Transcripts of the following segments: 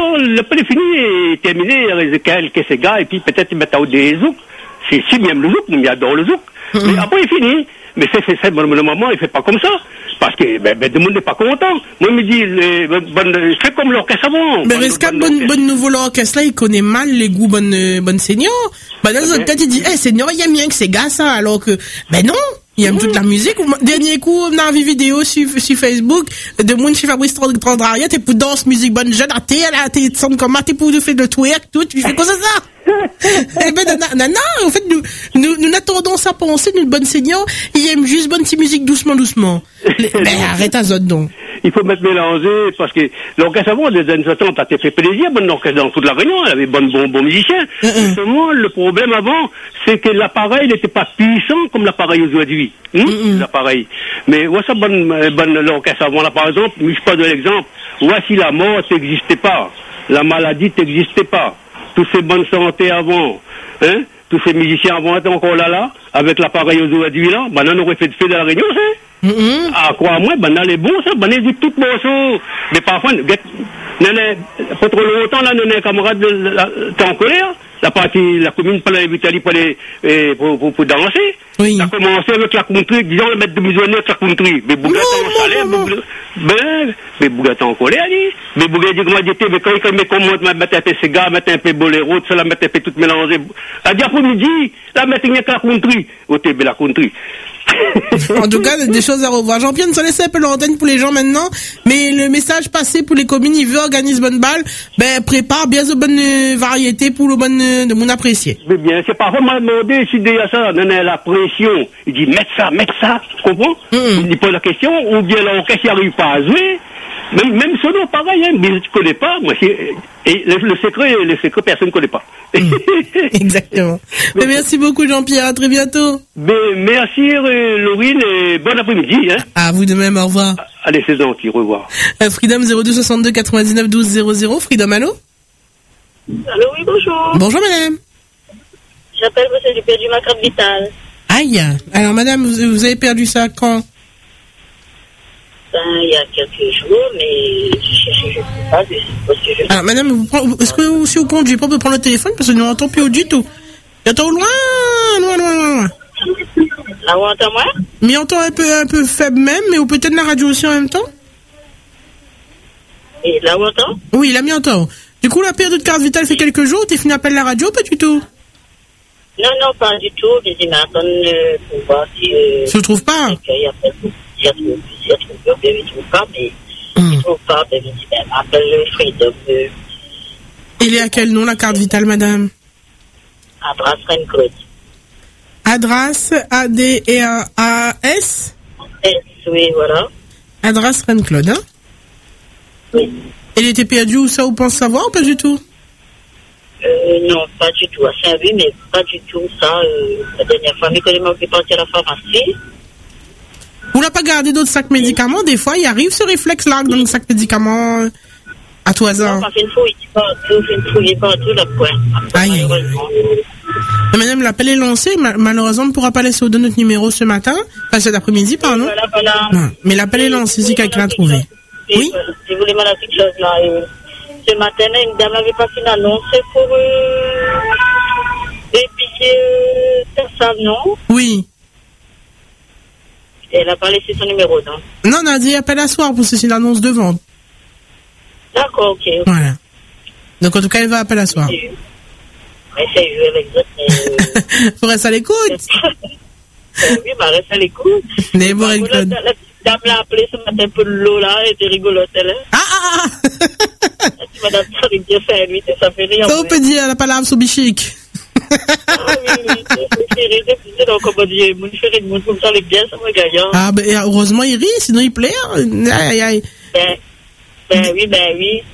le pas fini et terminé avec quelques gars et puis peut-être ils mettent des zouk. C'est si même le zouk, mais j'adore le zouk. Mais après il finit. Mais c'est le moment, il fait pas comme ça. Parce que, le monde n'est pas content. Moi, il me dit, fais comme l'orchestre avant. Mais Rescap, bonne nouveau l'orchestre là, il connaît mal les goûts bonne senior. Dans les autres têtes, il dit, senior, il aime bien que c'est gars, ça, alors que, non. Il aime toute la musique. Dernier coup, on a vu vidéo sur Facebook de monde chez Fabrice Trandraria, t'es pour danse musique bonne jeune, t'es son comme t'es pour faire de twerk, tout, tu fais quoi ça? Eh ben, non, en fait, nous attendons à penser, notre bonne seigneur, il aime juste bonne petite musique doucement. Mais arrête à zone, donc. Il faut mettre mélanger, parce que l'orchestre avant, des années 60, t'as fait plaisir, bonne orchestre dans toute la Réunion, elle avait bon musiciens. Seulement, le problème avant, c'est que l'appareil n'était pas puissant comme l'appareil aujourd'hui. L'appareil. Mais, voici bonne l'orchestre avant, là, par exemple, je pas de l'exemple, voici la mort n'existait pas. La maladie n'existait pas. Tous ces bonnes santé avant, hein, tous ces musiciens avant étaient encore là, avec l'appareil aujourd'hui là, on aurait fait de fait de la Réunion, ça. Ah, crois-moi, les bons, ça, ils disent tout bon, mais parfois, pas trop longtemps, là, nos camarades, t'es en colère, la commune, pas l'Italie, pour danser. Oui. Ça a commencé avec la country, disons, le maître de musiciens avec la country. Mais Bougat en salaire, mais Bougat en colère, dit. Mais Bougat dit, comment j'étais, mais quand il commence, mettre un peu Sega, mettre un peu boléro, tout ça, la mettre un peu tout mélangé. À dire après-midi, la mettre rien que la country. Au TB, la country. En tout cas, des choses à revoir. Jean-Pierre nous a laissé un peu l'antenne pour les gens maintenant, mais le message passé pour les communes, il veut organiser bonne balle, prépare bien de bonnes variétés pour le bon de mon apprécié. Mais bien, c'est parfois m'a demandé si il y a ça, la pression. Il dit, mettre ça, tu comprends? Il dit pas la question, ou bien l'orchestre n'y arrive pas à jouer. Même solo, pareil, hein, mais tu connais pas, moi, et le secret, personne ne connaît pas. Exactement. Mais merci beaucoup, Jean-Pierre, à très bientôt. Merci, Laurine, et bon après-midi, hein. À vous de même, au revoir. Allez, c'est gentil, au revoir. Freedom 02 62 99 12 00, Freedom, allô? Allô, oui, bonjour. Bonjour, madame. J'appelle parce que j'ai perdu ma carte vitale. Aïe. Alors, madame, vous avez perdu ça quand? Il y a quelques jours, mais je ne sais pas, parce que je... Alors, madame, est-ce que si vous conduisez pas, vous pouvez prendre le téléphone parce que nous n'entendons plus du tout. J'entends loin. Là, on entend moi? Mais on entend un peu faible même, mais ou peut-être la radio aussi en même temps? Et là, on entend? Oui, là, mi entend. Du coup, la perte de carte vitale fait quelques jours, t'es fini appel la radio, pas du tout? Non, pas du tout. Je dis, mais attends, pour voir si... se trouve pas? Il ne trouve pas, mais il ne trouve pas, mais appelle le Freedom. Il est à quel nom, la carte vitale, madame? Adras Reine-Claude. Adras, A-D-R-A-S? S, oui, voilà. Adras Reine-Claude, hein? Oui. Elle était perdue ou ça, vous pensez savoir ou pas du tout? Non, pas du tout. C'est oui, mais pas du tout. Ça, la dernière fois, mes collègues m'ont fait partir à la pharmacie. Vous n'avez pas gardé d'autres sacs médicaments? Des fois, il arrive ce réflexe-là dans le sac médicaments à tout hasard. Non, on fait une fouille partout, là, point. Aïe. Madame, l'appel est lancé. Malheureusement, on ne pourra pas laisser au-delà notre numéro ce matin. Enfin, cet après-midi, pardon. Voilà. Non. Mais l'appel est lancé si quelqu'un l'a trouvé. Oui? Je voulais dire quelque chose, là. Ce matin, une dame avait passé une annonce pour épicer ça, non? Oui. Elle n'a pas laissé son numéro, non? Non, on a dit appel à soir pour c'est une annonce de vente. D'accord, ok. Voilà. Donc, en tout cas, elle va appeler à soir. Essaye de jouer avec d'autres, mais... Faut rester à l'écoute. Oui, reste à l'écoute. Mais bon, elle la petite dame l'a appelé ce matin pour l'eau, là, elle était rigolote, elle. Ah! Madame, ça veut dire ça, lui, ça fait rire. Ça, on peut dire la palabre sur bichic. Ah, heureusement, il rit, sinon il plaît. Aïe. Oui.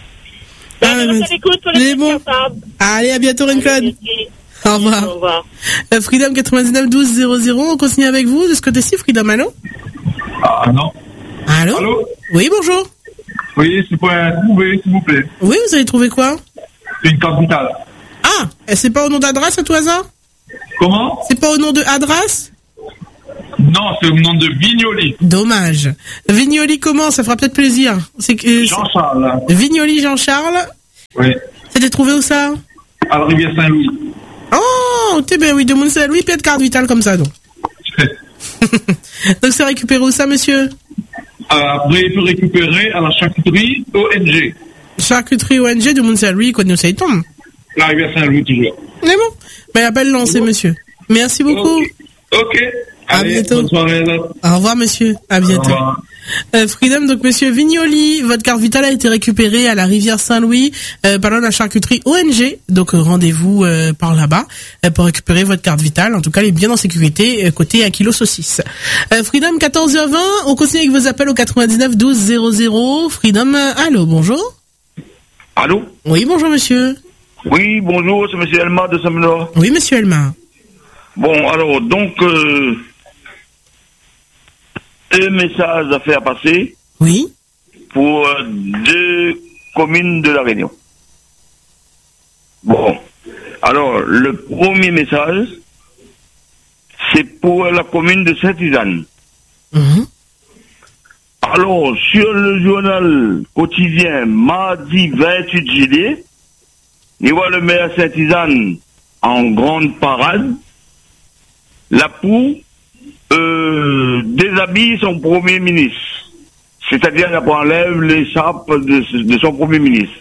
Bon. Allez, à bientôt, Reine-Claude. Au revoir. Freedom 99 12 00, on continue avec vous de ce côté-ci, Freedom, allô? Ah, non. Allô? Oui, bonjour. Oui, c'est pour trouver, s'il vous plaît. Oui, vous avez trouvé quoi? Une carte vitale. Ah, c'est pas au nom d'Adras à tout hasard? Comment? C'est pas au nom de Adras? Non, c'est au nom de Vignoli. Dommage. Vignoli comment? Ça fera peut-être plaisir. C'est que Jean-Charles. Vignoli Jean-Charles. Oui. C'était trouvé où ça? À la rivière Saint-Louis. Oh, t'es bien, oui, de mon Saint-Louis, puis de carte vitale comme ça, donc. Donc c'est récupéré où ça, monsieur? Après, il peut récupérer à la charcuterie ONG. Charcuterie ONG de mon Saint-Louis, qu'on nous sait tombe. La rivière Saint-Louis, toujours. Mais bon, ben appelle lancé, monsieur. Merci beaucoup. Ok. À Allez, bientôt. bonne soirée, là. Au revoir, monsieur. À bientôt. Au revoir. Freedom, donc monsieur Vignoli, votre carte vitale a été récupérée à la rivière Saint-Louis par la charcuterie ONG. Donc rendez-vous par là-bas pour récupérer votre carte vitale. En tout cas, elle est bien en sécurité côté 1 kg saucisse. Freedom 14h20, on continue avec vos appels au 99 12 00. Freedom, allô, bonjour. Allô? Oui, bonjour monsieur. Oui, bonjour, c'est monsieur Elma de Saint-Ménard. Oui, monsieur Elma. Bon, alors, donc, un message à faire passer Oui. pour 2 communes de La Réunion. Bon, alors, le premier message, c'est pour la commune de Saint-Isane. Mhm. Alors, sur le journal quotidien, mardi 28 juillet, il voit le maire Saint-Isane en grande parade. La Poux déshabille son premier ministre. C'est-à-dire qu'elle enlève l'écharpe de son premier ministre.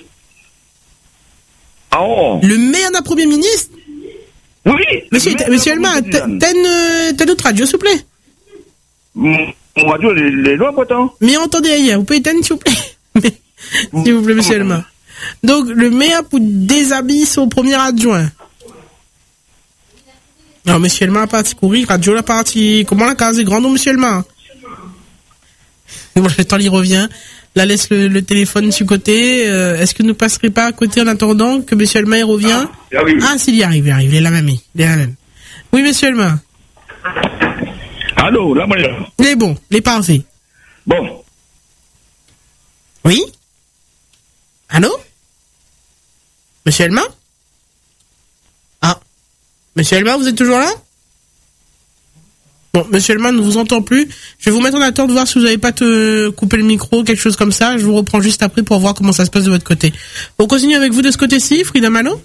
Alors, Le maire d'un premier ministre? oui. Monsieur Elma, t'as notre radio, s'il vous plaît? Mon radio, les lois, pourtant. Mais entendez ailleurs, vous pouvez éteindre, s'il vous plaît? S'il vous plaît, monsieur Elma. Donc, le maire pour déshabiller son premier adjoint. Non, monsieur Elma a parti courir, radio la partie. Comment la case est grande, monsieur Elma? Bon, le temps il revient. La laisse le téléphone sur côté. Est-ce que nous passerez pas à côté en attendant que monsieur Elma y revient? Ah, s'il y arrive, il est la même. Oui, monsieur Elma. Allô, là, moi, là. Il est bon, il est parfait. Bon. Oui? Allô? Monsieur Elma? Ah. Monsieur Elma, vous êtes toujours là? Bon, monsieur Elma ne vous entend plus. Je vais vous mettre en attente de voir si vous n'avez pas te couper le micro, quelque chose comme ça. Je vous reprends juste après pour voir comment ça se passe de votre côté. On continue avec vous de ce côté-ci, Freedom, allô?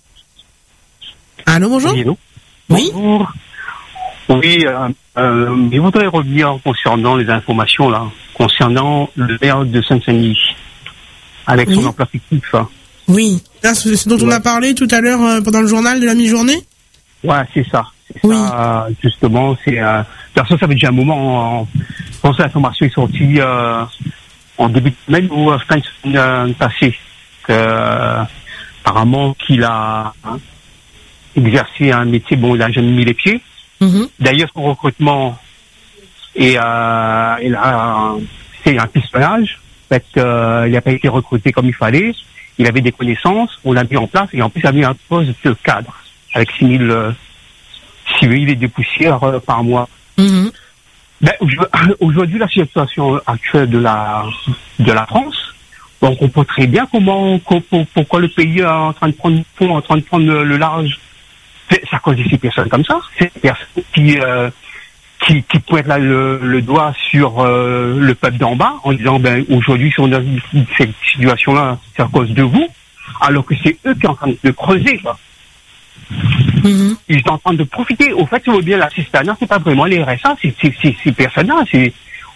Allô, bonjour? Oui, allô? Oui? Bonjour. Oui, je voudrais revenir concernant les informations, là, concernant le maire de Saint-Denis, avec son emploi fictif. Oui. Là, c'est ce dont on a parlé tout à l'heure pendant le journal de la mi-journée? Ouais, c'est ça. Oui. Ça, justement, c'est... ça fait déjà un moment, je pense que l'information est sortie en début de semaine ou fin de semaine passée, apparemment qu'il a exercé un métier, bon, il a jamais mis les pieds. Mm-hmm. D'ailleurs, son recrutement c'est un pistonnage. En fait, il n'a pas été recruté comme il fallait. Il avait des connaissances, on l'a mis en place, et en plus, il a mis un poste de cadre, avec 6 000 et des poussières par mois. Mm-hmm. Ben, aujourd'hui, la situation actuelle de la France, on comprend très bien pourquoi le pays est en train de prendre le large. C'est à cause de ces personnes comme ça. C'est des personnes qui pointent là le doigt sur le peuple d'en bas en disant ben aujourd'hui si on a cette situation-là, c'est à cause de vous, alors que c'est eux qui sont en train de creuser, quoi. Mm-hmm. Ils sont en train de profiter. Au fait, bien l'assistanat, c'est pas vraiment les RSA, c'est ces personnes-là. C'est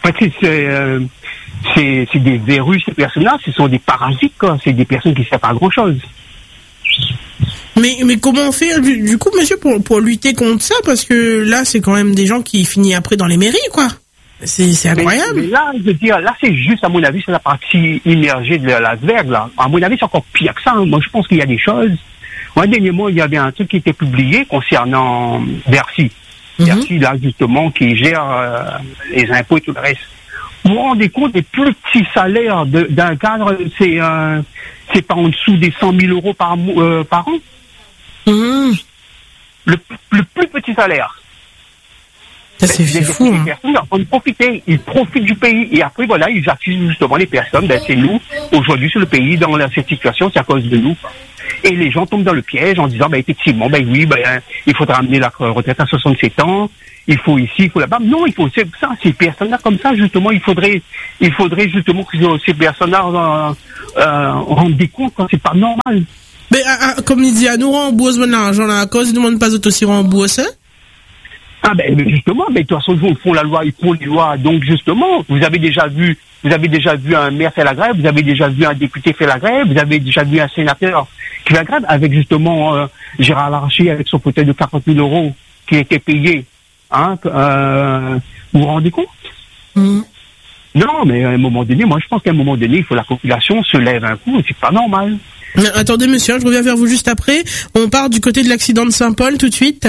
des verrues, ces personnes-là, ce sont des parasites, quoi. C'est des personnes qui ne savent pas grand-chose. Mais comment on fait, du coup, monsieur, pour lutter contre ça? Parce que là, c'est quand même des gens qui finissent après dans les mairies, quoi. C'est incroyable. Mais là, je veux dire, là, c'est juste, à mon avis, c'est la partie immergée de l'iceberg, là. À mon avis, c'est encore pire que ça. Moi, je pense qu'il y a des choses. Moi, dernièrement, il y avait un truc qui était publié concernant Bercy. Mm-hmm. Bercy, là, justement, qui gère les impôts et tout le reste. Vous vous rendez compte des plus petits salaires d'un cadre, c'est pas en dessous des 100 000 euros par an. Mm-hmm. Le plus petit salaire. C'est fou. Les personnes en train de profiter. Ils profitent du pays. Et après, voilà, ils accusent justement les personnes. C'est nous, aujourd'hui, sur le pays, dans cette situation, c'est à cause de nous. Et les gens tombent dans le piège en disant, effectivement, oui, il faudra amener la retraite à 67 ans. Il faut ici, il faut là-bas. Non, il faut ça. Ces personnes-là, comme ça, justement, il faudrait justement que ces personnes-là rendent des comptes quand c'est pas normal. Mais, comme il dit, à nous rembourser mon argent, là, à cause, ils ne demandent pas aussi rembourser. Justement, de toute façon, ils font la loi, ils font les lois. Donc, justement, vous avez déjà vu un maire faire la grève, vous avez déjà vu un député faire la grève, vous avez déjà vu un sénateur qui fait la grève avec, justement, Gérard Larcher avec son fauteuil de 40 000 € qui était payé. Vous vous rendez compte? Non, mais à un moment donné, moi, je pense qu'à un moment donné, il faut la population se lève un coup, c'est pas normal. Attendez, monsieur, je reviens vers vous juste après. On part du côté de l'accident de Saint-Paul tout de suite.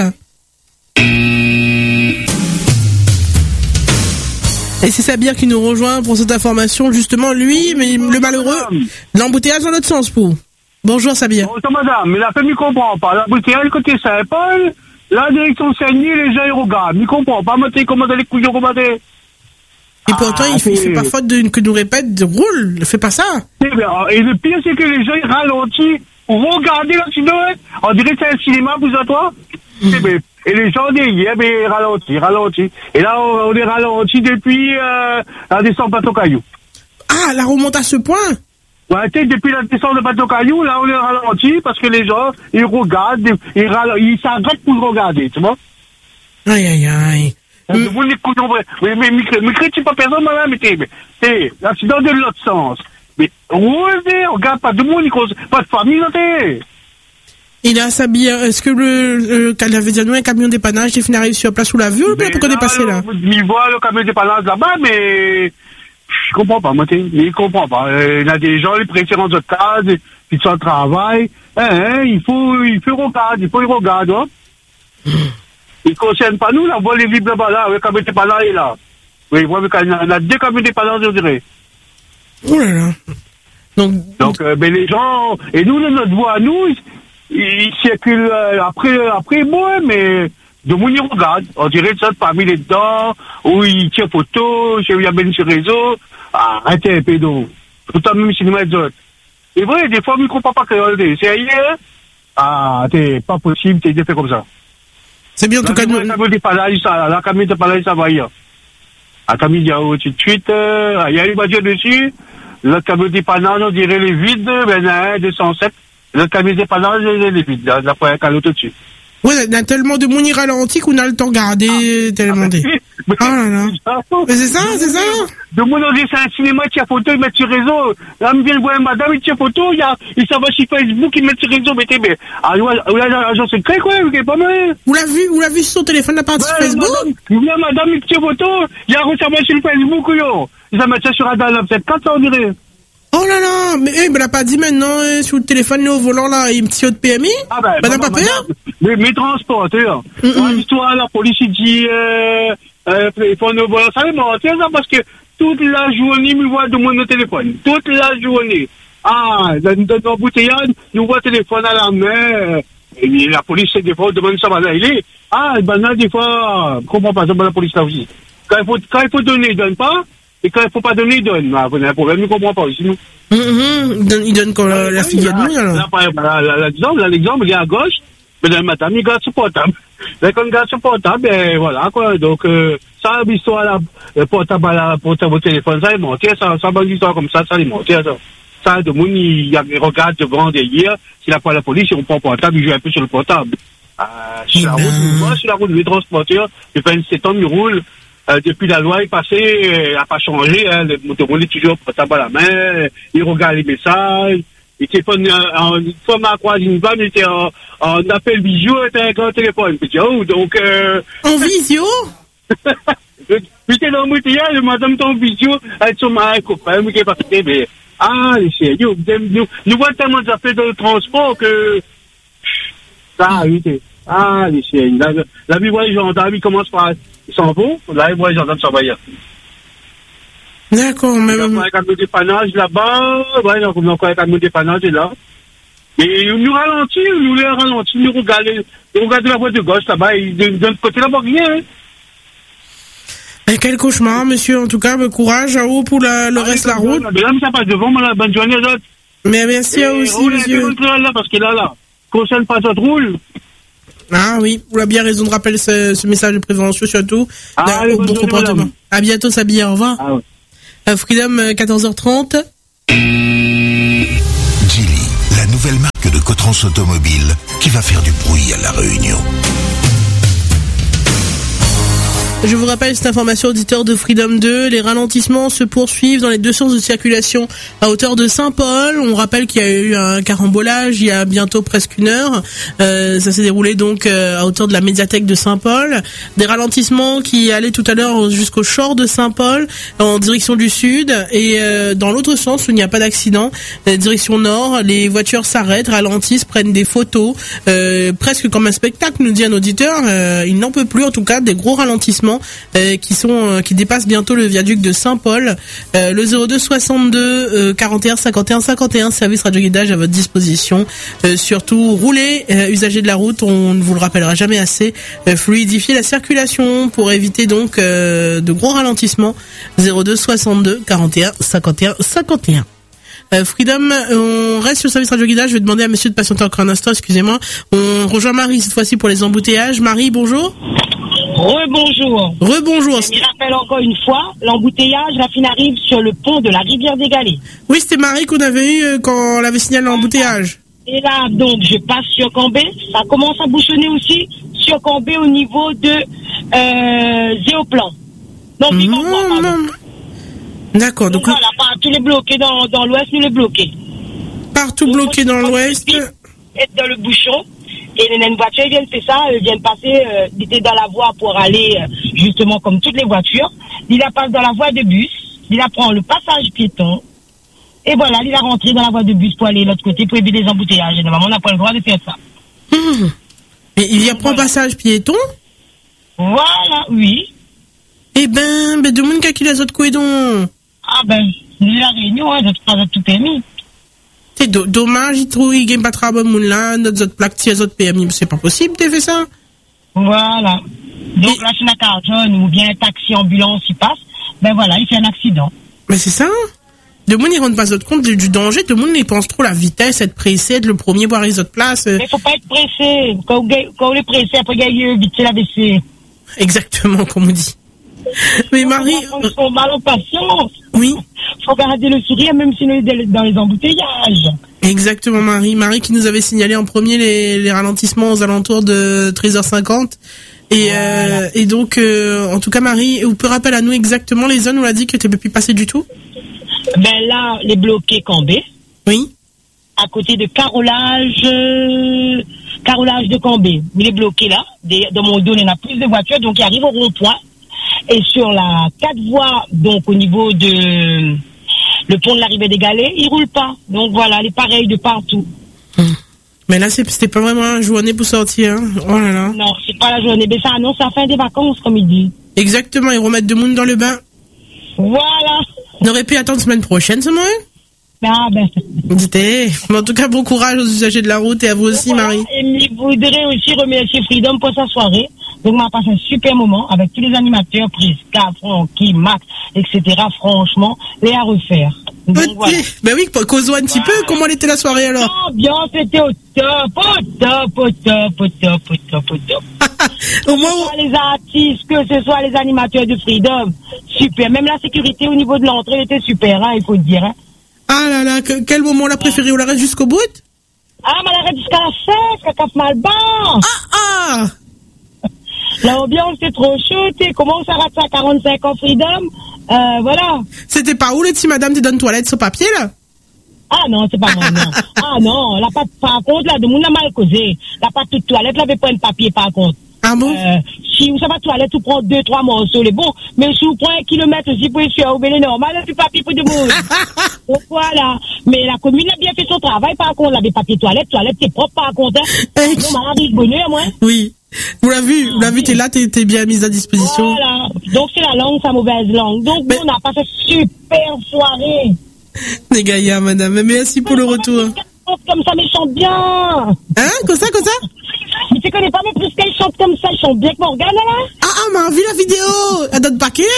Et c'est Sabir qui nous rejoint pour cette information, justement, lui, mais le malheureux, l'embouteillage dans l'autre sens, pour. Bonjour Sabir. Bonjour madame, mais la femme ne comprend pas. L'embouteillage côté Saint-Paul, la direction Saint-Denis, les gens ils regardent. Ne comprend pas, comment les couillons commander. Et pourtant, il fait pas faute que nous répète, roule, ne fais pas ça. Et le pire, c'est que les gens ils ralentissent. Vous regardez l'accident, on dirait que c'est un cinéma pour toi. Et les gens derrière, ralentissent. Et là, on est ralenti depuis la descente de Bateau-Caillou. Ah, la remonte à ce point? Ouais, depuis la descente de Bateau-Caillou, là, on est ralenti parce que les gens, ils regardent, ils s'arrêtent pour regarder, tu vois. Aïe. Mais critique pas personne, madame, mais l'accident de l'autre sens. Mais, on regarde pas de monde, pas de famille, Et là, Sabir, est-ce que quand il avait dit à nous un camion dépannage, il finit arriver sur place où la vue ou bien pourquoi dépasser là? Il voit le camion dépannage là-bas, mais je comprends pas, moi, il comprend pas. Il y a des gens, les préférences de case, ils sont au travail, il faut regarder, hein. Il ne concerne pas nous, là, on voit les vibres là-bas, là, le camion dépannage est là. Oui, il y a 2 camions dépannage, je dirais. Oh là là. Donc, les gens, et nous, notre voix à nous, il circule après moi, mais de mon il regarde. On dirait ça parmi les dents, où il tire photo, il y a bien sur le réseau. Arrêtez, pédo. Tout le même cinéma et d'autres. Et vrai, des fois, je ne comprends pas que c'est ailleurs. T'es pas possible, t'es fait comme ça. C'est bien, en tout cas, nous. La camion de palais, ça va ailleurs. La camion de palais, tout de suite, il y a une voiture dessus. Le camion de palais, on dirait les vides, 207. Le camion de dépannage, les vides, la première calot tout de suite. Oui, il y a tellement de monde ralenti qu'on a le temps de regarder, tellement de. Oh là là. Mais c'est ça. De monde, on dit, c'est un cinéma, il tire photo, il met sur réseau. Là, je viens voir madame, il tire photo, il s'en va sur Facebook, il met sur réseau, mais l'agence secret, quoi, il est pas mal. Vous l'avez vu sur son téléphone, la partie Facebook? Madame, il tire photo, il a récemment sur le Facebook, il s'en met ça sur Adal, peut-être 400, on dirait. Oh là là, mais il n'a pas dit maintenant sur le téléphone au volant là, il me tire de PMI. Madame pas peur. Mes transporteurs. Dans l'histoire, la police dit ils font nos volants. Ça c'est mentir ça parce que toute la journée ils voient de mon téléphone. Toute la journée. Dans l'embouteillage, nous voit téléphone à la main. Et la police des fois demande ça il est. Des fois, je comprends pas ça la police là aussi. Quand il faut donner, il donne pas. Et quand il ne faut pas donner, il donne. Vous avez un problème, il ne comprend pas aussi, nous. Il donne quand la fille de nous, là. L'exemple, il est à gauche, mais dans le matin, il garde son portable. Là, quand il garde son portable, voilà, quoi. Donc, ça, l'histoire, là, le portable au téléphone, ça est monté, ça, bonne histoire comme ça est monté, ça. Ça, de monde, il regarde devant, derrière. S'il n'a pas la police, il reprend le portable, il joue un peu sur le portable. Sur la route, les transporteurs, depuis 7 ans, il roule. Depuis la loi est passée, n'a pas changé, le motomobil est toujours portable à la main, il regarde les messages, il téléphone, une fois ma croise une femme, il était en appel visio, il était avec un téléphone. Donc, en visio? J'étais dans le moutillage, madame, ton visio, avec son mari, copain, qui est parti, mais, les sérieux, nous voyons tellement d'affaires dans le transport que, ça, oui, les sérieux, la vie, les gendarmes, ils commencent par, ils s'en vont, là, ils voient les gendarmes s'en va hier. D'accord, mais. Il y a un camion de dépannage là-bas, il y a encore un camion de dépannage là. Et nous ralentissons, nous regardons la voie de gauche là-bas, et de l'autre côté là-bas, rien. Quel cauchemar, monsieur. En tout cas, courage à vous pour le reste de la route. Madame, ça passe devant, moi, bonne journée aux autres. Mais merci à vous aussi, monsieur. Là, parce que là, concerne pas votre roule. Ah oui, vous avez bien raison de rappeler ce message de prévention, surtout. Allez, bon comportement. À bientôt, Sabi, au revoir. Ah, ouais. Freedom, 14h30. Geely, la nouvelle marque de Cotrans Automobile qui va faire du bruit à La Réunion. Je vous rappelle cette information, auditeur de Freedom 2. Les ralentissements se poursuivent dans les deux sens de circulation à hauteur de Saint-Paul. On rappelle qu'il y a eu un carambolage il y a bientôt presque une heure. Ça s'est déroulé donc à hauteur de la médiathèque de Saint-Paul. Des ralentissements qui allaient tout à l'heure jusqu'au shore de Saint-Paul en direction du sud. Et dans l'autre sens où il n'y a pas d'accident, direction nord, les voitures s'arrêtent, ralentissent, prennent des photos. Presque comme un spectacle, nous dit un auditeur. Il n'en peut plus, en tout cas, des gros ralentissements qui dépassent bientôt le viaduc de Saint-Paul. Le 02 62 41 51 51, service radio-guidage à votre disposition. Surtout, roulez, usagers de la route, on ne vous le rappellera jamais assez, fluidifier la circulation pour éviter donc de gros ralentissements. 02 62 41 51 51. Freedom, on reste sur le service radio-guidage. Je vais demander à monsieur de patienter encore un instant, excusez-moi. On rejoint Marie cette fois-ci pour les embouteillages. Marie, bonjour. Rebonjour. Rebonjour. Je rappelle encore une fois, l'embouteillage, la fine arrive sur le pont de la rivière des Galets. Oui, c'était Marie qu'on avait eu quand on avait signalé l'embouteillage. Et là, donc, je passe sur Cambé. Ça commence à bouchonner aussi sur Cambé au niveau de Zéoplan. Donc, d'accord. Donc voilà, partout les bloqués dans l'ouest, nous les bloqués. Partout bloqué dans l'ouest. Être dans le bouchon. Et les voitures viennent faire ça, viennent passer, ils étaient dans la voie pour aller, justement, comme toutes les voitures. Il la passe dans la voie de bus, il la prend le passage piéton. Et voilà, il a rentré dans la voie de bus pour aller de l'autre côté pour éviter les embouteillages. Et normalement, on n'a pas le droit de faire ça. Et il y a un passage piéton? Voilà, oui. Eh ben, de monde qui les autres couedons. Ah ben, la Réunion, hein, d'autres tout permis. C'est dommage, il trouve, il gagne pas de travail, là, notre autres plaques, les autres PMI, c'est pas possible, t'as fait ça? Voilà. Donc, là, c'est un car jaune ou bien un taxi ambulance, il passe, ben voilà, il fait un accident. Mais c'est ça. De monde, ils rendent pas compte du danger, de monde, ils pensent trop la vitesse, être pressé, être le premier, boire les autres places. Mais faut pas être pressé. Quand on est pressé, après, gagner, vite, c'est la baisser. Exactement, comme on dit. Mais Marie. Ils sont mal en patience. Oui. Faut garder le sourire, même si on est dans les embouteillages. Exactement, Marie. Marie qui nous avait signalé en premier les ralentissements aux alentours de 13h50. Et, voilà. Et donc, en tout cas, Marie, vous pouvez rappeler à nous exactement les zones où on a dit que tu ne peux plus passer du tout? Ben là, les bloqués Cambé. Oui. À côté de carrelage de Cambé. Il est bloqué là. Dans mon dos, il y en a plus de voitures, donc il arrive au rond-point. Et sur la 4 voies, donc au niveau de le pont de la rivière des Galets, il roule pas. Donc voilà, il est pareil de partout. Mais là, c'était pas vraiment une journée pour sortir. Hein. Oh là là. Non, c'est pas la journée. Mais ça annonce la fin des vacances, comme il dit. Exactement, ils remettent de monde dans le bain. Voilà. On aurait pu attendre semaine prochaine, ce mois. Ah ben. Mais en tout cas, bon courage aux usagers de la route et à vous aussi, voilà. Marie. Et je voudrais aussi remercier Freedom pour sa soirée. Donc, on a passé un super moment avec tous les animateurs, Prisca, Francky, Max, etc. Franchement, les à refaire. Donc, voilà. Ben oui, causons un petit peu. Comment était la soirée alors? L'ambiance était au top. Au moins, que ce soit les artistes, que ce soit les animateurs de Freedom, super. Même la sécurité au niveau de l'entrée était super, hein, il faut dire. Hein. Ah là là, quel moment l'a préféré? On l'arrête jusqu'au bout? Ah, mais on l'arrête jusqu'à la fête, ça casse mal bas. Ah. L'ambiance est trop chaude, comment on s'arrête à 45 ans Freedom? Voilà. C'était pas où le petit madame te donne toilette sur papier là? Ah non, c'est pas moi, non. Ah non, la patte, par contre, là, de monde a mal causé. La patte de toilette, là, avait pas un papier par contre. Ah bon? Si vous savez pas toilette, vous prenez 2-3 morceaux, les bons. Mais si vous prenez un kilomètre aussi pour essuyer, vous venez normal, du papier pour du monde. Donc voilà. Mais la commune a bien fait son travail, par contre, là, des papiers toilette, c'est propre, par contre, hein. Bon, Marie, bonheur, moi. Oui. Vous l'avez vu, t'es là, t'es bien mise à disposition. Voilà. Donc c'est la langue, sa mauvaise langue. Donc on a passé super soirée. Les gaillards, madame. Mais merci pour le retour. Comme ça, mais chante bien. Hein? Comme ça? Mais tu connais pas, mais plus qu'elle chante comme ça, elle chante bien que Morgane, là. Ah, mais on a vu la vidéo. Elle donne pas qu'elle.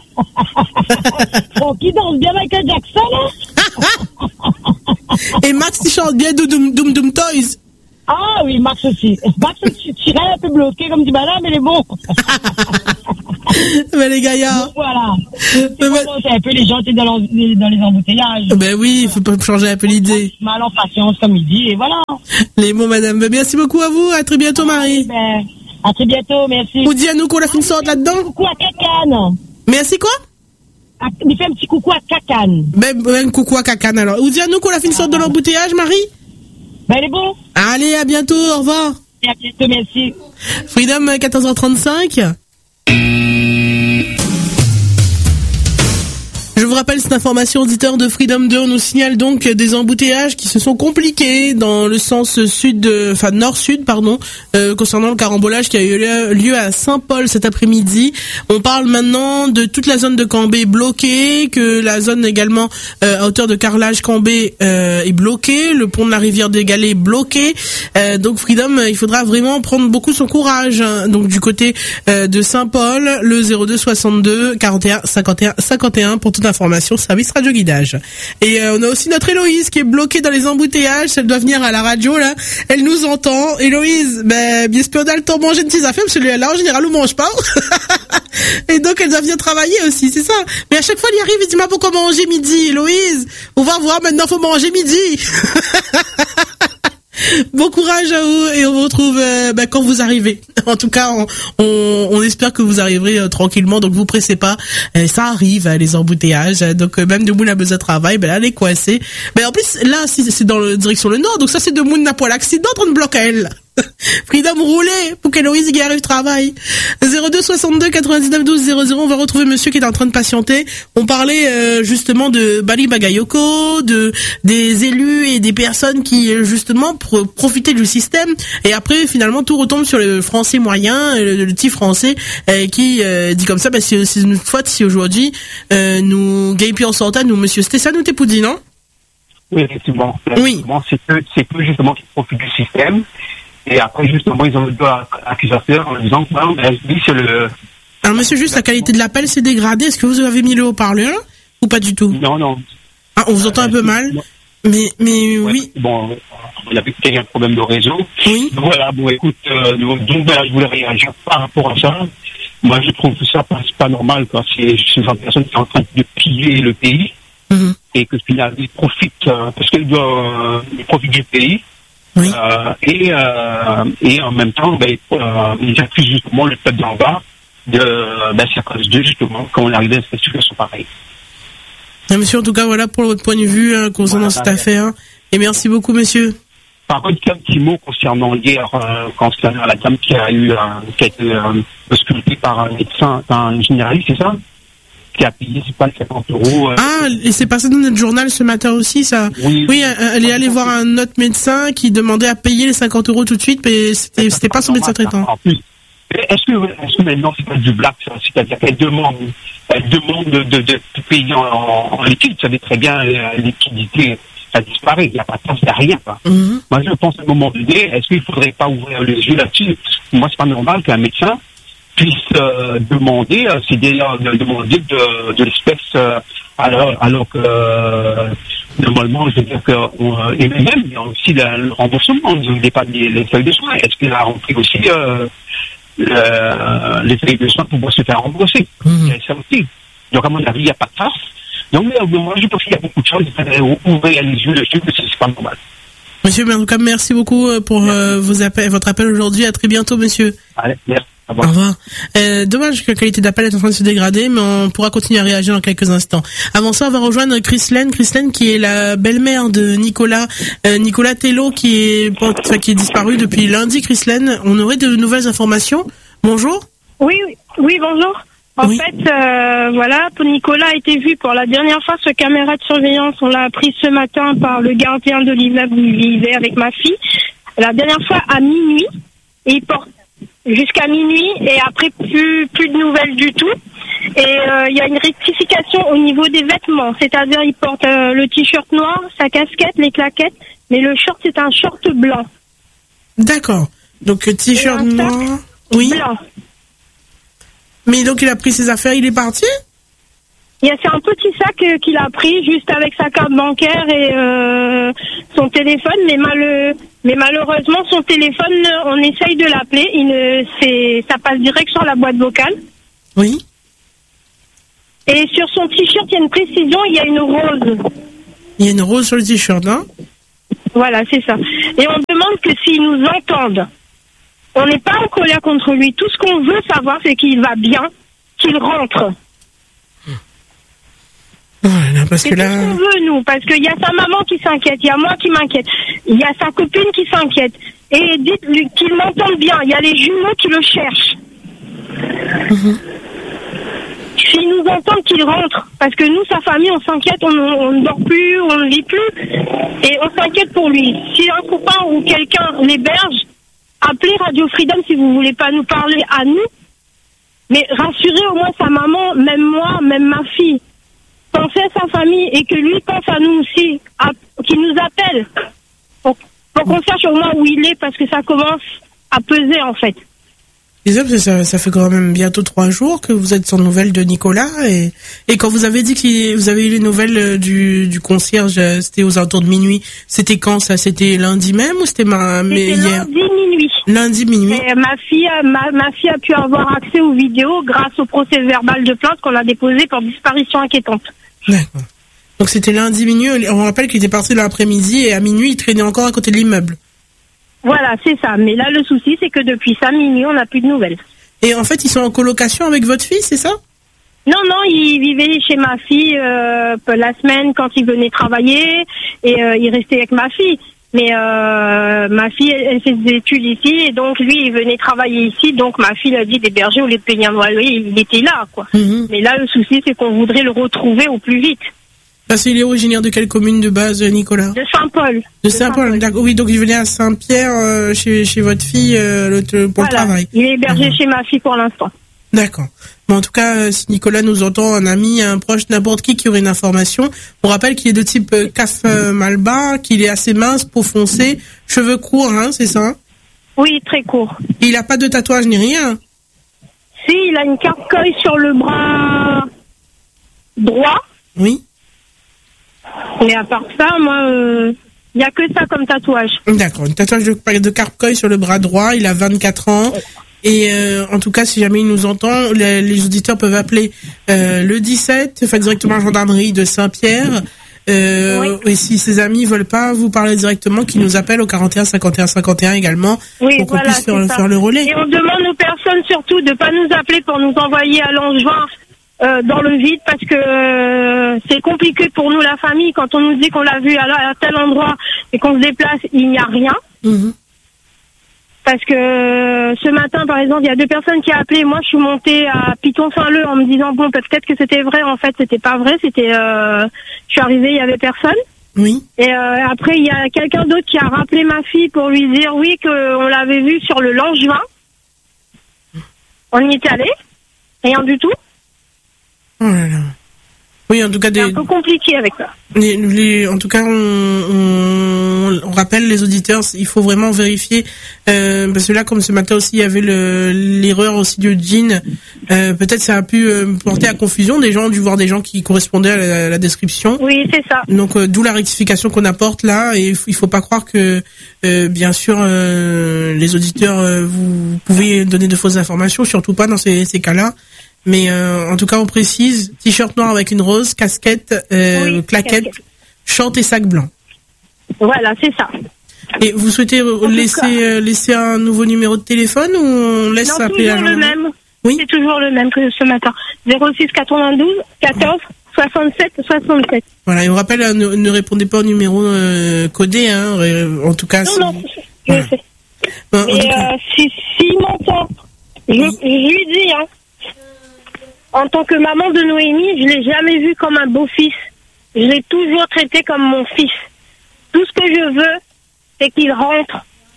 Bon, qui danse bien Michael Jackson, là. Et Max, tu chantes bien Doom Toys. Ah oui, Max aussi. Max, tu tirais un peu bloqué comme du malin, mais il est bon. Mais les gaillards. Donc, voilà. C'est un peu les gens qui dans les embouteillages. Ben oui, il faut pas changer un peu l'idée. Mal en patience, comme il dit, et voilà. Les mots, madame. Ben, merci beaucoup à vous. À très bientôt, Marie. Ben, à très bientôt, merci. Ou dis à nous qu'on a fait une sorte là-dedans. Coucou à Cacane. Merci quoi? Il fait un petit coucou à Cacane. Ben, coucou à Cacane alors. Ou dis à nous qu'on a fait une sorte de l'embouteillage, Marie. Ben, il est bon. Allez, à bientôt, au revoir. Et à bientôt, merci. Freedom 14h35. Je vous rappelle cette information, auditeur de Freedom 2, on nous signale donc des embouteillages qui se sont compliqués dans le sens nord-sud, concernant le carambolage qui a eu lieu à Saint-Paul cet après-midi. On parle maintenant de toute la zone de Cambé bloquée, que la zone également à hauteur de carrelage Cambé est bloquée, le pont de la rivière des Galets bloqué. Donc Freedom, il faudra vraiment prendre beaucoup son courage. Hein. Donc du côté de Saint-Paul, le 02 62 41 51 51 pour toute information, service radio guidage. Et on a aussi notre Héloïse qui est bloquée dans les embouteillages. Elle doit venir à la radio là. Elle nous entend. Héloïse, ben bien sûr le temps manger une petite affaire parce que là en général on mange pas. Et donc elle doit venir travailler aussi, c'est ça. Mais à chaque fois elle y arrive et dit mais pourquoi manger midi, Héloïse? On va voir maintenant, faut manger midi. Bon courage à vous et on vous retrouve quand vous arrivez. En tout cas, on espère que vous arriverez tranquillement. Donc vous pressez pas. Ça arrive les embouteillages. Donc même de Moun a besoin de travail, ben là elle est coincée. Mais en plus là c'est dans la direction le nord. Donc ça c'est de Moun n'a pas l'accident on ne bloque à elle. Freedom roulé pour qu'Héloïse y arrive au travail. 02 62 99 12 00. On va retrouver monsieur qui est en train de patienter. On parlait justement de Bali Bagayoko, des élus et des personnes qui justement profitaient du système. Et après finalement tout retombe sur le français moyen, le petit français qui dit comme ça, bah, c'est une faute si aujourd'hui nous Gaypi en sortant, nous monsieur Stéphane ou Tepoudi, non? Oui, effectivement. Oui. C'est que justement qui profitent du système. Et après, justement, ils ont le doigt accusateur en disant que lui, c'est le... Alors, monsieur, juste, la qualité de l'appel s'est dégradée. Est-ce que vous avez mis le haut-parleur ou pas du tout? Non. Ah, on vous entend un peu mal. Mais ouais, oui. Bon, il y a peut-être un problème de réseau. Oui. Donc, voilà, bon, écoute, donc, voilà, je voulais réagir par rapport à ça. Moi, je trouve que ça c'est pas normal, quoi. C'est une personne qui est en train de piller le pays. Mm-hmm. Et que finalement, il profite, parce qu'il doit profiter du pays. Oui. Et en même temps, ils accusent justement le peuple d'en bas c'est à cause d'eux, justement, quand on arrive à cette situation pareille. Monsieur, en tout cas, voilà pour votre point de vue concernant cette affaire. Et merci beaucoup, monsieur. Par contre, un petit mot concernant hier, concernant la dame qui a été auscultée par un médecin, un généraliste, c'est ça? Qui a payé, c'est pas le 50 €. Ah, et c'est passé dans notre journal ce matin aussi, ça. Oui, elle est allée voir un autre médecin qui demandait à payer les 50 € tout de suite, mais c'était pas son médecin traitant. En plus, est-ce que maintenant c'est pas du black, ça? C'est-à-dire qu'elle demande de payer en liquide, ça savez très bien, la liquidité, ça disparaît, il n'y a pas de temps, il n'y a rien, quoi. Mm-hmm. Moi, je pense à un moment donné, est-ce qu'il faudrait pas ouvrir les yeux là-dessus? Moi, c'est pas normal qu'un médecin puisse demander, c'est d'ailleurs demander de l'espèce, alors que normalement, je veux dire que et même il y a aussi le remboursement les feuilles de soins. Est-ce qu'il a rempli aussi les feuilles de soins pour pouvoir se faire rembourser? Ça aussi. Donc à mon avis, il n'y a pas de trace. Donc moi, je pense qu'il y a beaucoup de choses. Il faudrait ouvrir les yeux dessus, mais c'est pas normal. Monsieur, mais en tout cas, merci beaucoup pour votre appel aujourd'hui. À très bientôt, monsieur. Allez, merci. Au revoir. Dommage que la qualité d'appel est en train de se dégrader, mais on pourra continuer à réagir dans quelques instants. Avant ça, on va rejoindre Christelaine qui est la belle-mère de Nicolas Tello qui est disparu depuis lundi. Christelaine, on aurait de nouvelles informations? Bonjour. Oui, bonjour. En fait, voilà, Nicolas a été vu pour la dernière fois sur caméra de surveillance. On l'a appris ce matin par le gardien de l'immeuble où il vivait avec ma fille. La dernière fois à minuit, et il porte jusqu'à minuit et après plus de nouvelles du tout. Et il y a une rectification au niveau des vêtements, c'est-à-dire il porte le t-shirt noir, sa casquette, les claquettes, mais le short c'est un short blanc. D'accord. Donc t-shirt noir. Oui. blanc. Mais donc il a pris ses affaires, il est parti? C'est un petit sac qu'il a pris juste avec sa carte bancaire et son téléphone, mais malheureusement son téléphone, on essaye de l'appeler, ça passe direct sur la boîte vocale. Oui. Et sur son t-shirt, il y a une précision, il y a une rose. Il y a une rose sur le t-shirt, hein? Voilà, c'est ça. Et on demande que s'ils nous entendent, on n'est pas en colère contre lui. Tout ce qu'on veut savoir, c'est qu'il va bien, qu'il rentre. Voilà, parce que là... C'est tout ce qu'on veut, nous, parce qu'il y a sa maman qui s'inquiète, il y a moi qui m'inquiète, il y a sa copine qui s'inquiète. Et dites-lui qu'il m'entende bien, il y a les jumeaux qui le cherchent. S'ils nous entendent, qu'ils rentrent. Parce que nous, sa famille, on s'inquiète, on ne dort plus, on ne lit plus. Et on s'inquiète pour lui. Si un copain ou quelqu'un l'héberge, appelez Radio Freedom si vous voulez pas nous parler à nous. Mais rassurez au moins sa maman, même moi, même ma fille. Pensez à sa famille et que lui pense à nous aussi, qu'il nous appelle. Pour qu'on sache au moins où il est, parce que ça commence à peser en fait. Ça fait quand même bientôt 3 jours que vous êtes sans nouvelles de Nicolas et quand vous avez dit que vous avez eu les nouvelles du concierge, c'était aux alentours de minuit. C'était quand ça? C'était lundi même ou c'était hier? Lundi minuit. Lundi minuit. Et ma fille a pu avoir accès aux vidéos grâce au procès verbal de plainte qu'on a déposé pour disparition inquiétante. D'accord. Donc c'était lundi minuit. On rappelle qu'il était parti l'après-midi et à minuit il traînait encore à côté de l'immeuble. Voilà, c'est ça. Mais là, le souci, c'est que depuis ça, minuit, on n'a plus de nouvelles. Et en fait, ils sont en colocation avec votre fille, c'est ça? Non, il vivait chez ma fille la semaine quand il venait travailler et il restait avec ma fille. Mais ma fille, elle fait des études ici et donc lui, il venait travailler ici. Donc ma fille a dit d'héberger au lieu de payer un loyer, il était là, quoi. Mais là, le souci, c'est qu'on voudrait le retrouver au plus vite. Parce qu'il est originaire de quelle commune de base, Nicolas? De Saint-Paul. De Saint-Paul, d'accord. Oui, donc il venait à Saint-Pierre chez votre fille pour le travail. Il est hébergé chez ma fille pour l'instant. D'accord. Mais en tout cas, si Nicolas nous entend, un ami, un proche, n'importe qui aurait une information, on rappelle qu'il est de type CAF Malba, qu'il est assez mince, peau foncée, cheveux courts, hein, c'est ça? Oui, très court. Il n'a pas de tatouage ni rien? Si, il a une carcoï sur le bras droit. Oui. Mais à part ça, moi, il n'y a que ça comme tatouage. D'accord, un tatouage de carcoï sur le bras droit, il a 24 ans. Et en tout cas, si jamais il nous entend, les auditeurs peuvent appeler le 17, enfin directement à la gendarmerie de Saint-Pierre. Et si ses amis veulent pas vous parler directement, qu'ils nous appellent au 41 51 51 également, pour qu'on puisse faire le relais. Et on demande aux personnes surtout de pas nous appeler pour nous envoyer à Langevin dans le vide, parce que c'est compliqué pour nous, la famille, quand on nous dit qu'on l'a vu à tel endroit et qu'on se déplace, il n'y a rien. Parce que ce matin, par exemple, il y a 2 personnes qui ont appelé. Moi, je suis montée à Piton-Saint-Leu en me disant, bon, peut-être que c'était vrai. En fait, c'était pas vrai. Je suis arrivée, il y avait personne. Oui. Et après, il y a quelqu'un d'autre qui a rappelé ma fille pour lui dire, oui, qu'on l'avait vue sur le Langevin. On y est allé. Rien du tout. Oh là là. Oui, en tout cas, c'est un peu compliqué avec ça. En tout cas, on rappelle les auditeurs, il faut vraiment vérifier, parce que là, comme ce matin aussi, il y avait l'erreur aussi du jean. Peut-être ça a pu porter à confusion. Des gens ont dû voir des gens qui correspondaient à la description. Oui, c'est ça. Donc, d'où la rectification qu'on apporte là. Et il faut pas croire que, bien sûr, les auditeurs, vous pouvez donner de fausses informations, surtout pas dans ces cas-là. Mais en tout cas, on précise, t-shirt noir avec une rose, casquette, claquette, short et sac blanc. Voilà, c'est ça. Et vous souhaitez laisser un nouveau numéro de téléphone ou on laisse appeler la gendarmerie? Non, toujours le même. Oui. C'est toujours le même que ce matin. 06 92 14 67 67. Voilà, et on rappelle, ne répondez pas au numéro codé, hein. En tout cas, non, je sais. Mais s'il m'entend, je lui dis, hein. En tant que maman de Noémie, je l'ai jamais vu comme un beau-fils. Je l'ai toujours traité comme mon fils. Tout ce que je veux, c'est qu'il rentre.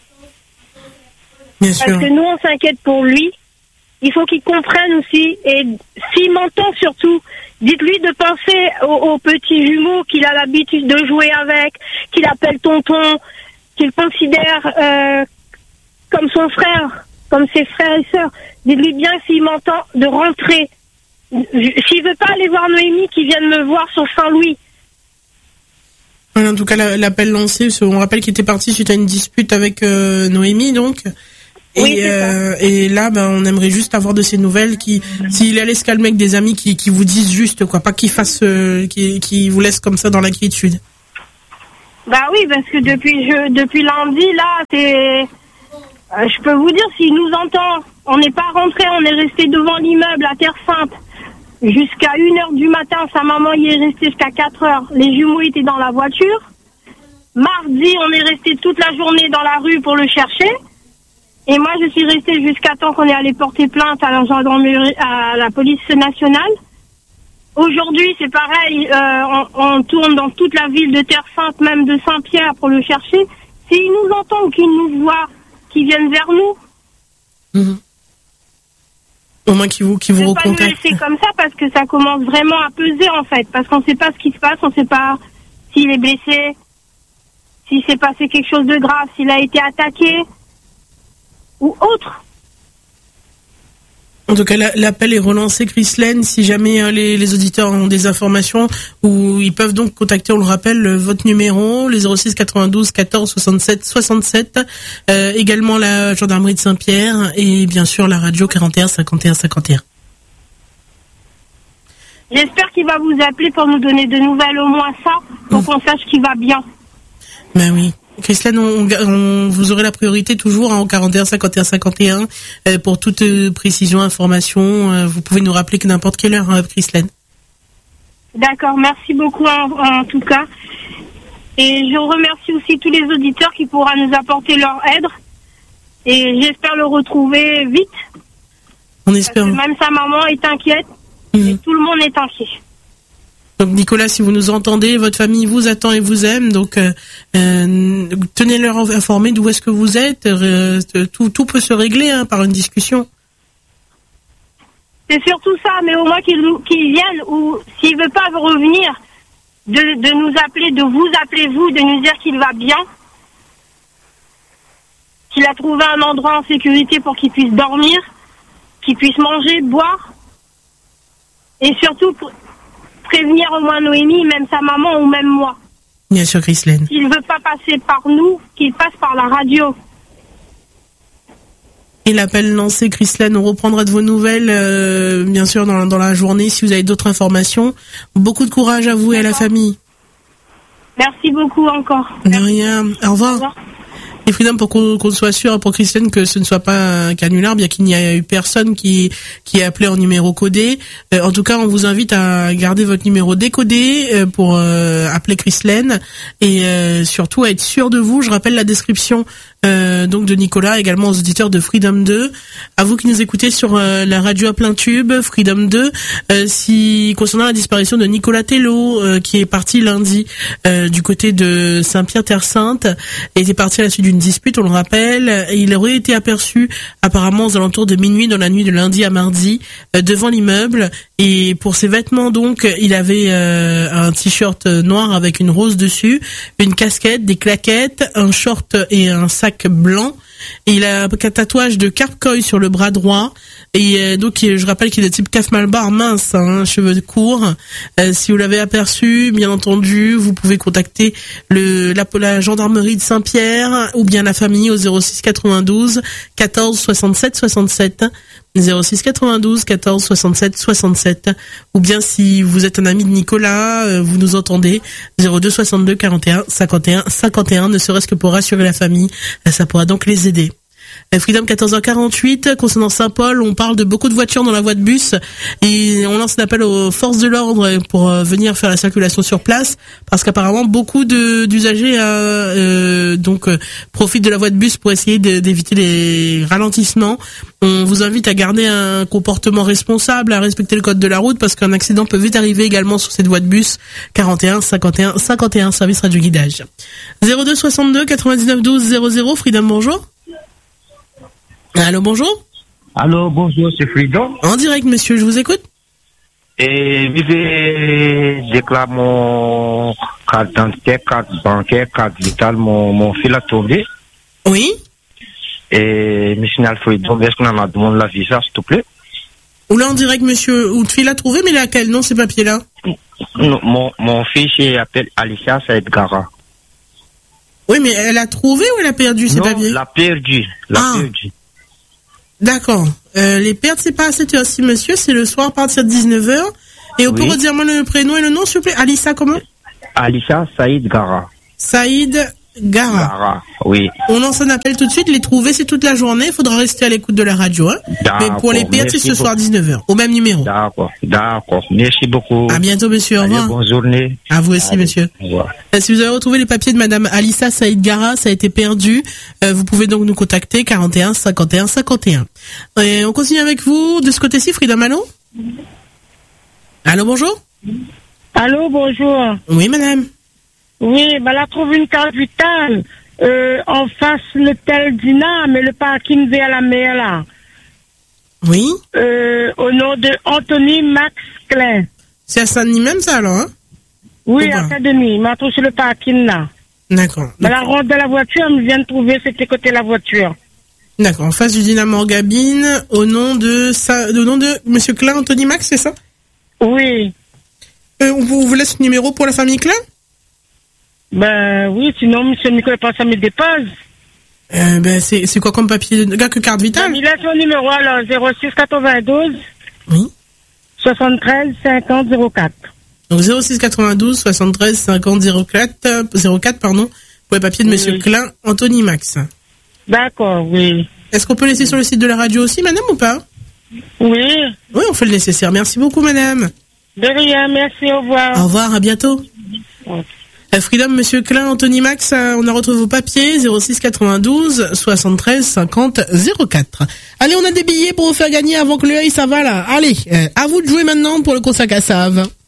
Bien sûr. Parce que nous, on s'inquiète pour lui. Il faut qu'il comprenne aussi. Et s'il m'entend surtout, dites-lui de penser aux petits jumeaux qu'il a l'habitude de jouer avec, qu'il appelle tonton, qu'il considère comme son frère. comme ses frères et sœurs. Dites-lui bien s'il m'entend de rentrer. S'il veut pas aller voir Noémie, qu'il vienne me voir sur Saint-Louis. En tout cas, l'appel lancé, on rappelle qu'il était parti suite à une dispute avec Noémie, donc. Oui, Et là, on aimerait juste avoir de ces nouvelles s'il allait se calmer avec des amis qui vous disent juste, quoi, pas qu'ils fassent, qui vous laissent comme ça dans l'inquiétude. Bah oui, parce que depuis lundi, là, je peux vous dire, s'il nous entend, on n'est pas rentré, on est resté devant l'immeuble à Terre Sainte jusqu'à 1h du matin. Sa maman y est restée jusqu'à 4h. Les jumeaux étaient dans la voiture. Mardi, on est resté toute la journée dans la rue pour le chercher. Et moi, je suis restée jusqu'à temps qu'on est allé porter plainte à la gendarmerie, à la police nationale. Aujourd'hui, c'est pareil, on tourne dans toute la ville de Terre Sainte, même de Saint-Pierre, pour le chercher. S'il nous entend ou qu'il nous voit, qu'il vienne vers nous. Mmh. Au moins qu'il vous recontacte. On ne pas le laisser comme ça parce que ça commence vraiment à peser, en fait. Parce qu'on ne sait pas ce qui se passe, on ne sait pas s'il est blessé, s'il s'est passé quelque chose de grave, s'il a été attaqué ou autre. En tout cas, l'appel est relancé, Christelaine. Si jamais les auditeurs ont des informations, ou ils peuvent donc contacter, on le rappelle, votre numéro, les 06 92 14 67 67, également la gendarmerie de Saint-Pierre et bien sûr la radio 41 51 51. J'espère qu'il va vous appeler pour nous donner de nouvelles, au moins ça, pour qu'on sache qu'il va bien. Ben oui. Christelaine, vous aurez la priorité toujours en 41 51 51 pour toute précision, information. Vous pouvez nous rappeler que n'importe quelle heure, Christelaine. D'accord, merci beaucoup en tout cas. Et je remercie aussi tous les auditeurs qui pourront nous apporter leur aide. Et j'espère le retrouver vite. On espère. Parce que même sa maman est inquiète. Et tout le monde est inquiet. Donc Nicolas, si vous nous entendez, votre famille vous attend et vous aime, donc tenez-leur informés d'où est-ce que vous êtes. Tout peut se régler par une discussion. C'est surtout ça, mais au moins qu'ils viennent, ou s'il veut pas revenir, de nous appeler, de vous appeler vous, de nous dire qu'il va bien, qu'il a trouvé un endroit en sécurité pour qu'il puisse dormir, qu'il puisse manger, boire, et surtout prévenir au moins Noémie, même sa maman ou même moi. Bien sûr, Christelaine. S'il veut pas passer par nous, qu'il passe par la radio. Et l'appel lancé, Christelaine, on reprendra de vos nouvelles, bien sûr, dans la journée, si vous avez d'autres informations. Beaucoup de courage à vous et à la famille. Merci beaucoup encore. De rien. Au revoir. Au revoir. Et Freedom, pour qu'on soit sûr, pour Christelaine, que ce ne soit pas un canular, bien qu'il n'y ait eu personne qui ait appelé en numéro codé. En tout cas, on vous invite à garder votre numéro décodé pour appeler Christelaine et surtout à être sûr de vous. Je rappelle la description donc de Nicolas, également aux auditeurs de Freedom 2. À vous qui nous écoutez sur la radio à plein tube, Freedom 2, concernant la disparition de Nicolas Tello, qui est parti lundi du côté de Saint-Pierre-Terre-Sainte, et était parti à la suite d'une dispute, on le rappelle. Il aurait été aperçu apparemment aux alentours de minuit dans la nuit de lundi à mardi devant l'immeuble, et pour ses vêtements donc il avait un t-shirt noir avec une rose dessus, une casquette, des claquettes, un short et un sac blanc, et il a un tatouage de Carpcoy sur le bras droit, et donc je rappelle qu'il est type Caf Malbar, mince, cheveux courts. Si vous l'avez aperçu, bien entendu, vous pouvez contacter la gendarmerie de Saint-Pierre ou bien la famille au 06 92 14 67 67, 06 92 14 67 67, ou bien si vous êtes un ami de Nicolas, vous nous entendez, 02 62 41 51 51, ne serait-ce que pour rassurer la famille, ça pourra donc les aider. Freedom 14h48, concernant Saint-Paul, on parle de beaucoup de voitures dans la voie de bus et on lance un appel aux forces de l'ordre pour venir faire la circulation sur place, parce qu'apparemment beaucoup d'usagers profitent de la voie de bus pour essayer d'éviter les ralentissements. On vous invite à garder un comportement responsable, à respecter le code de la route, parce qu'un accident peut vite arriver également sur cette voie de bus. 41 51 51, service radio guidage. 02 62 99 12 00, Freedom, bonjour. Allô, bonjour. Allô, bonjour, c'est Freedom. En direct, monsieur, je vous écoute. Et vivez, déclare mon carte d'identité, carte bancaire, carte vitale, mon fil a tombé. Oui. Et monsieur Alfredo, est-ce qu'on en a demandé la visa, s'il te plaît? Ou là, on dirait que monsieur Outfi l'a trouvé, mais laquelle? Non, ces papiers-là? Non, mon fils, il appelle Alicia Saïd Gara. Oui, mais elle a trouvé ou elle a perdu ces papiers? Non, perdu. Perdu. D'accord. Les pertes, c'est pas à cette heure-ci, monsieur, c'est le soir à partir de 19h. Et on peut redire moi le prénom et le nom, s'il vous plaît? Alicia, comment? Alicia Saïd Gara. Saïd Gara. Oui. On lance un appel tout de suite, les trouver, c'est toute la journée, il faudra rester à l'écoute de la radio, hein. Mais pour les pertes, c'est ce soir à 19h, au même numéro. D'accord. Merci beaucoup. À bientôt, monsieur. Au revoir. Bonne journée. À vous aussi, monsieur. Au revoir. Si vous avez retrouvé les papiers de madame Alissa Saïd Gara, ça a été perdu. Vous pouvez donc nous contacter 41 51 51. Et on continue avec vous de ce côté-ci, Frida Malo. Allô, bonjour. Allô, bonjour. Oui, madame. Oui, elle a trouvé une carte vitale en face l'hôtel Dina, mais le parking vers la mer là. Oui. Au nom de Anthony Max Klein. C'est à Saint-Denis même ça alors, hein? Oui, à Saint-Denis. Il m'a trouvé sur le parking là. D'accord. La rentre de la voiture, elle me vient de trouver, c'était côté la voiture. D'accord, en face du Dynamo Gabine, au nom de monsieur Klein, Anthony Max, c'est ça? Oui. On vous laisse le numéro pour la famille Klein? Ben oui, sinon monsieur Nicolas passe à mes dépose. C'est quoi comme papier? Gars que carte vitale? Il a son numéro alors 06 92 oui 73 50 04. Donc 06 92 73 50 04 pardon, pour les papiers de monsieur Klein, Anthony Max. D'accord, oui. Est-ce qu'on peut laisser sur le site de la radio aussi, madame, ou pas? Oui. Oui, on fait le nécessaire. Merci beaucoup, madame. De rien, merci, au revoir. Au revoir, à bientôt. Freedom, monsieur Klein, Anthony Max, on a retrouvé vos papiers, 06 92 73 50 04. Allez, on a des billets pour vous faire gagner avant que le œil ça va là. Allez, à vous de jouer maintenant pour le Consac à Save.